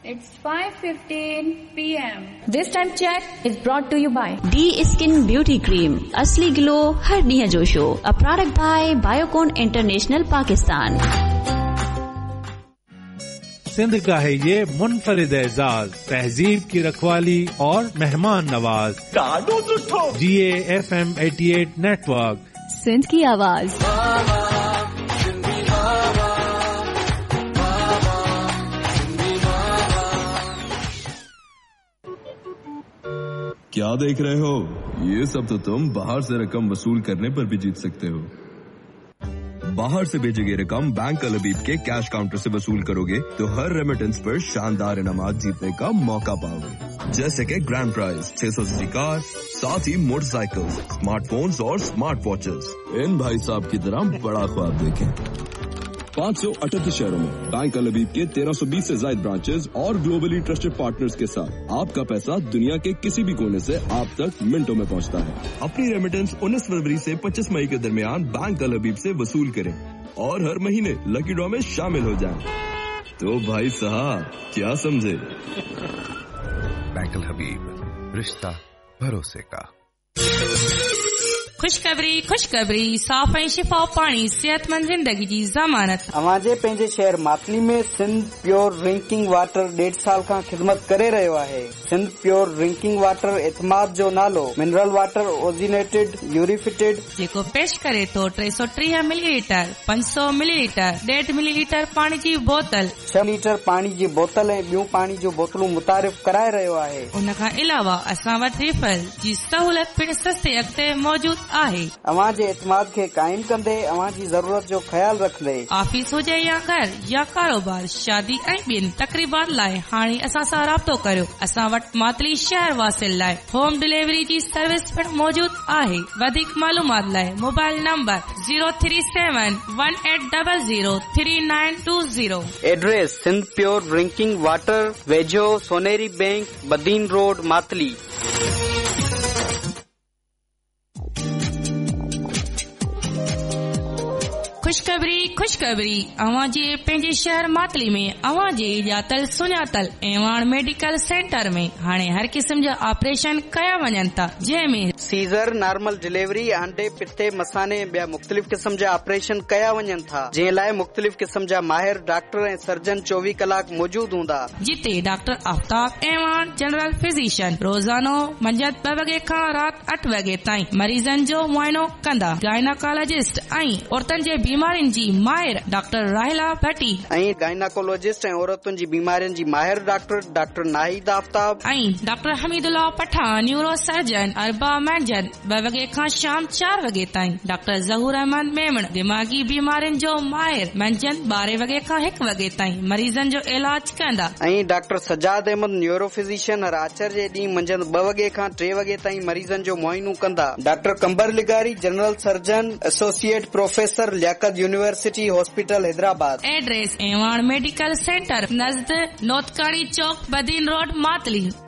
It's 5:15 p.m. This time check is brought to you by D Skin Beauty Cream. असली glow हर ॾींहं जो show. A product by Biocon International Pakistan. Sindh का है ये मुनफरिद एजाज, तहजीब की रखवाली और मेहमान नवाज. GAFM 88 नेटवर्क, सिंध की आवाज. क्या देख रहे हो? ये सब तो तुम बाहर से रकम वसूल करने पर भी जीत सकते हो. बाहर से भेजी गई रकम बैंक अल हबीब के कैश काउंटर से वसूल करोगे तो हर रेमिटेंस पर शानदार इनामात जीतने का मौका पाओगे. जैसे कि ग्रैंड प्राइज 600 सीसी कार, साथ ही मोटरसाइकिल, स्मार्टफोन्स और स्मार्ट वॉचेस. इन भाई साहब की तरह बड़ा ख्वाब देखें. 538 शहरों में बैंक अल हबीब के 1320 से ज्यादा ब्रांचेस और ग्लोबली ट्रस्टेड पार्टनर्स के साथ आपका पैसा दुनिया के किसी भी कोने से आप तक मिनटों में पहुंचता है. अपनी रेमिटेंस 19 फरवरी से 25 मई के दरमियान बैंक अल हबीब से वसूल करें और हर महीने लकी ड्रॉ में शामिल हो जाएं. तो भाई साहब क्या समझे? बैंक अल हबीब, रिश्ता भरोसे का. खुशखबरी साफ़ ऐं शिफा पाणी सेहतमंद जिंदगी जी ज़मानत. अवांजे पंहिंजे शहर मातली में सिंध प्योर ड्रिंकिंग वाटर 1.5 साल खां ख़िदमत करे रहियो आहे. सिंध प्योर ड्रिंकिंग वाटर एतमाद जो नालो मिनरल वाटर ओजिनेटेड यूरिफिटेड जेको पेश करे तो 330 मिलीलीटर, 500 मिलीलीटर, 1.5 मिलीलीटर पाणी जी बोतल, 6 लीटर पाणी जी बोतल ऐं ॿियूं पाणी जूं बोतलूं मुतारिफ़ कराए रहियो आहे. उन खां अलावा असां वटि रिफल जी सहूलियत पिण सस्ते अॻिते मौजूद आहे. अवां जे एतमाद खे काइम कंदे अवां जी ज़रूरत जो ख्याल रखंदे ऑफिस हुजे या घर या कारोबार, शादी ऐं ॿियनि तक़रीबात लाइ हाणे असां सां राब्तो करियो. असां वटि मातली शहर वासिल लाइ होम डिलीवरी जी सर्विस पिण मौजूद आहे. वधीक मालूमात लाइ mobile number 03718003920. Address Sindh pure drinking water, वेझो सोनेरी बैंक, बदीन रोड, मातली. खुशखबरी अवां जे पंहिंजे शहर मातली में अवां जे ॼातल सुञातल एवान मेडिकल सेंटर में हाणे हर क़िस्म जा ऑपरेशन कया वञनि था, जंहिंमें सीज़र, नॉर्मल डिलीवरी, आंडे, पिते, मसाने ऐं ॿिया मुख़्तलिफ़ क़िस्म जा ऑपरेशन कया वञनि था, जंहिं लाइ मुख़्तलिफ़ क़िस्म जा माहिर डॉक्टर ऐं सर्जन 24 कलाक मौजूद हूंदा. जिते doctor Aftab Evan general physician रोज़ानो मंझंदि 2 वॻे खां राति 8 वॻे ताईं मरीज़नि जो मुआइनो कंदा. गायनाकोलॉजिस्ट ऐं औरतुनि जे बीमारियुनि जी माहिर डॉक्टर राहिला भट्टी ऐं गायनाकोलॉजिस्ट ऐं औरतुनि जी बीमारियुनि जी माहिर डॉक्टर नाहिद आफ्ताब ऐं doctor Hameedullah Pathan neuro surgeon अरबा मंझंदि 2 वॻे खां शाम 4 वॻे ताईं. डॉक्टर ज़हूर अहमद मेमण दिमागी बीमारियुनि जो माहिर मंझंदि 12 वॻे खां 1 वॻे ताईं मरीज़नि जो इलाज कंदा. ऐं doctor Sajjad Ahmad neuro physician हर आचर जे ॾींहुं मंझंदि 2 वॻे खां 3 वॻे ताईं मरीज़नि जो मुआइनो कंदा. डॉक्टर कंबर लिगारी general surgeon associate professor Liaquat university hospital Hyderabad. Address Evan medical centre नज़द नोतकानी चौक, बदीन रोड, मातली.